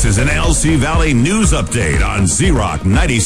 is an LC Valley news update on Z-Rock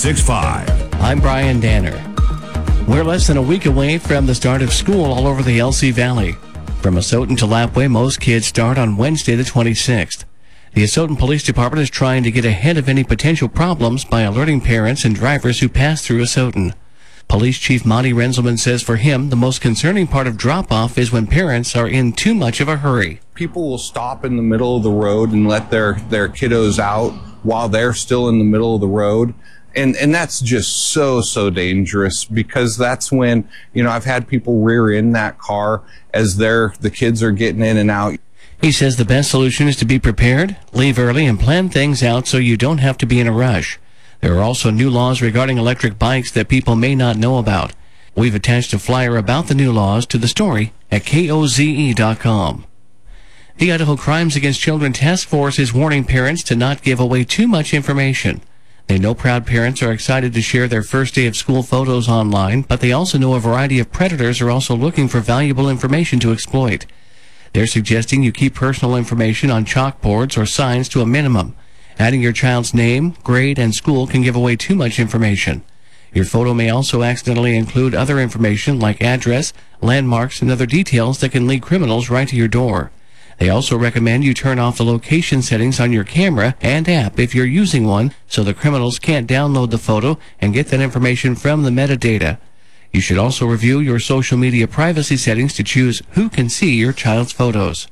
96.5. I'm Brian Danner. We're less than a week away from the start of school all over the LC Valley. From Asotin to Lapwai, most kids start on Wednesday the 26th. The Asotin Police Department is trying to get ahead of any potential problems by alerting parents and drivers who pass through Asotin. Police Chief Monty Renzelman says for him, the most concerning part of drop-off is when parents are in too much of a hurry. People will stop in the middle of the road and let their kiddos out while they're still in the middle of the road. And that's just so dangerous, because that's when, I've had people rear end that car as the kids are getting in and out. He says the best solution is to be prepared, leave early, and plan things out so you don't have to be in a rush. There are also new laws regarding electric bikes that people may not know about. We've attached a flyer about the new laws to the story at KOZE.com. The Idaho Crimes Against Children Task Force is warning parents to not give away too much information. They know proud parents are excited to share their first day of school photos online, but they also know a variety of predators are also looking for valuable information to exploit. They're suggesting you keep personal information on chalkboards or signs to a minimum. Adding your child's name, grade, and school can give away too much information. Your photo may also accidentally include other information like address, landmarks, and other details that can lead criminals right to your door. They also recommend you turn off the location settings on your camera and app if you're using one, so the criminals can't download the photo and get that information from the metadata. You should also review your social media privacy settings to choose who can see your child's photos.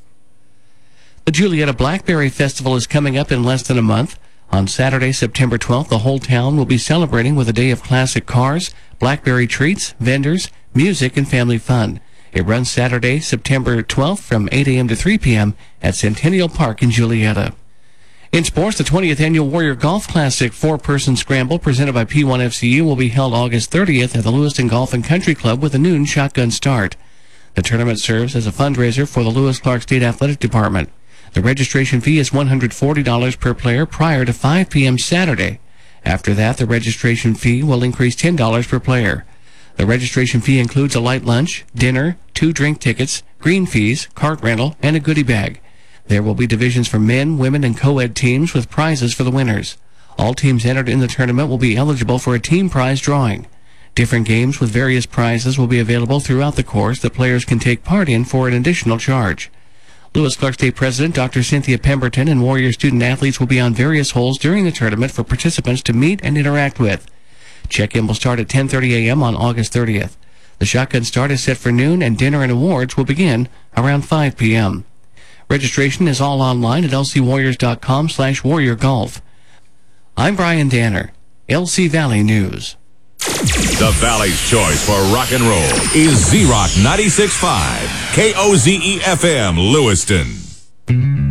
The Julietta Blackberry Festival is coming up in less than a month. On Saturday, September 12th, the whole town will be celebrating with a day of classic cars, Blackberry treats, vendors, music, and family fun. It runs Saturday, September 12th from 8 a.m. to 3 p.m. at Centennial Park in Julietta. In sports, the 20th Annual Warrior Golf Classic 4-person scramble presented by P1FCU will be held August 30th at the Lewiston Golf and Country Club with a noon shotgun start. The tournament serves as a fundraiser for the Lewis Clark State Athletic Department. The registration fee is $140 per player prior to 5 p.m. Saturday. After that, the registration fee will increase $10 per player. The registration fee includes a light lunch, dinner, 2 drink tickets, green fees, cart rental, and a goodie bag. There will be divisions for men, women, and co-ed teams with prizes for the winners. All teams entered in the tournament will be eligible for a team prize drawing. Different games with various prizes will be available throughout the course that players can take part in for an additional charge. Lewis Clark State President Dr. Cynthia Pemberton and Warrior student athletes will be on various holes during the tournament for participants to meet and interact with. Check-in will start at 10:30 a.m. on August 30th. The shotgun start is set for noon, and dinner and awards will begin around 5 p.m. Registration is all online at lcwarriors.com/warriorgolf. I'm Brian Danner, LC Valley News. The Valley's choice for rock and roll is Z-Rock 96.5, KOZE-FM, Lewiston.